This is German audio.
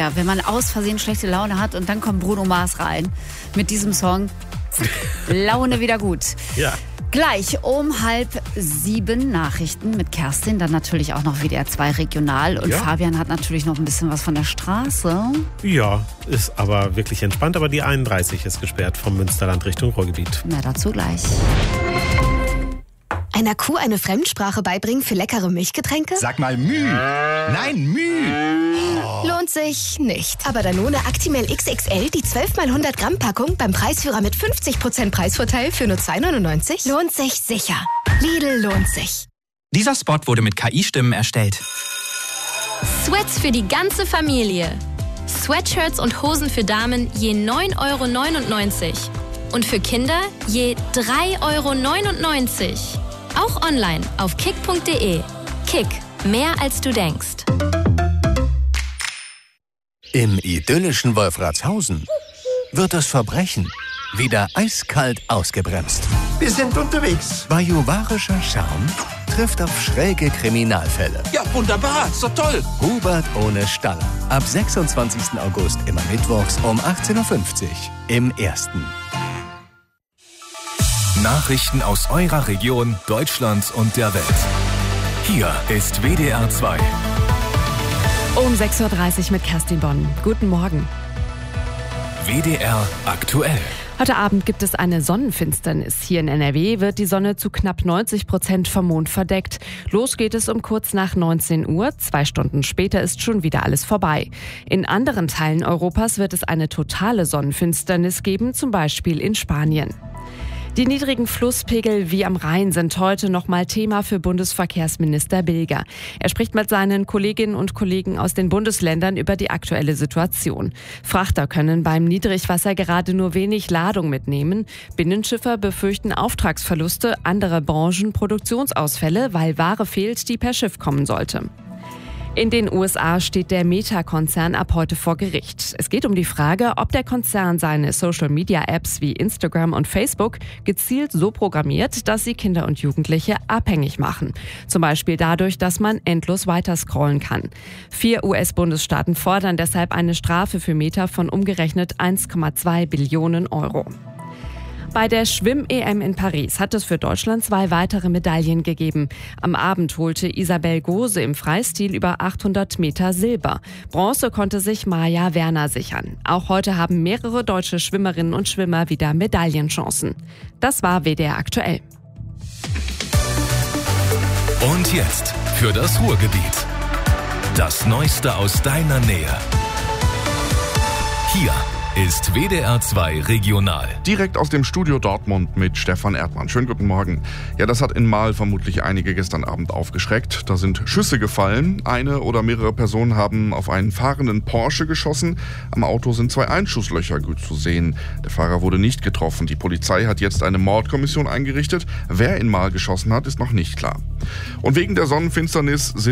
wieder, wenn man aus Versehen schlechte Laune hat und dann kommt Bruno Mars rein mit diesem Song. Zack, Laune wieder gut. Ja. Gleich um 6:30 Nachrichten mit Kerstin, dann natürlich auch noch WDR 2 regional und Fabian hat natürlich noch ein bisschen was von der Straße. Ja, ist aber wirklich entspannt, aber die 31 ist gesperrt vom Münsterland Richtung Ruhrgebiet. Mehr dazu gleich. Einer Kuh eine Fremdsprache beibringen für leckere Milchgetränke? Sag mal Müh. Nein, Müh. Lohnt sich nicht. Aber Danone Actimel XXL, die 12x100 Gramm Packung beim Preisführer mit 50% Preisvorteil für nur 2,99? Lohnt sich sicher. Lidl lohnt sich. Dieser Spot wurde mit KI-Stimmen erstellt. Sweats für die ganze Familie. Sweatshirts und Hosen für Damen je 9,99 €. Und für Kinder je 3,99 €. Auch online auf kick.de. Kick, mehr als du denkst. Im idyllischen Wolfratshausen wird das Verbrechen wieder eiskalt ausgebremst. Wir sind unterwegs. Bajuwarischer Charme trifft auf schräge Kriminalfälle. Ja, wunderbar. So toll. Hubert ohne Staller. Ab 26. August immer mittwochs um 18:50 Uhr im Ersten. Nachrichten aus eurer Region, Deutschlands und der Welt. Hier ist WDR 2. Um 6:30 Uhr mit Kerstin Bonn. Guten Morgen. WDR aktuell. Heute Abend gibt es eine Sonnenfinsternis. Hier in NRW wird die Sonne zu knapp 90% vom Mond verdeckt. Los geht es um kurz nach 19 Uhr. 2 Stunden später ist schon wieder alles vorbei. In anderen Teilen Europas wird es eine totale Sonnenfinsternis geben, zum Beispiel in Spanien. Die niedrigen Flusspegel wie am Rhein sind heute nochmal Thema für Bundesverkehrsminister Bilger. Er spricht mit seinen Kolleginnen und Kollegen aus den Bundesländern über die aktuelle Situation. Frachter können beim Niedrigwasser gerade nur wenig Ladung mitnehmen. Binnenschiffer befürchten Auftragsverluste, andere Branchen Produktionsausfälle, weil Ware fehlt, die per Schiff kommen sollte. In den USA steht der Meta-Konzern ab heute vor Gericht. Es geht um die Frage, ob der Konzern seine Social-Media-Apps wie Instagram und Facebook gezielt so programmiert, dass sie Kinder und Jugendliche abhängig machen. Zum Beispiel dadurch, dass man endlos weiterscrollen kann. 4 US-Bundesstaaten fordern deshalb eine Strafe für Meta von umgerechnet 1,2 Billionen €. Bei der Schwimm-EM in Paris hat es für Deutschland 2 weitere Medaillen gegeben. Am Abend holte Isabel Gose im Freistil über 800 Meter Silber. Bronze konnte sich Maja Werner sichern. Auch heute haben mehrere deutsche Schwimmerinnen und Schwimmer wieder Medaillenchancen. Das war WDR aktuell. Und jetzt für das Ruhrgebiet. Das Neueste aus deiner Nähe. Hier ist WDR 2 regional. Direkt aus dem Studio Dortmund mit Stefan Erdmann. Schönen guten Morgen. Ja, das hat in Marl vermutlich einige gestern Abend aufgeschreckt. Da sind Schüsse gefallen. Eine oder mehrere Personen haben auf einen fahrenden Porsche geschossen. Am Auto sind 2 Einschusslöcher gut zu sehen. Der Fahrer wurde nicht getroffen. Die Polizei hat jetzt eine Mordkommission eingerichtet. Wer in Marl geschossen hat, ist noch nicht klar. Und wegen der Sonnenfinsternis sind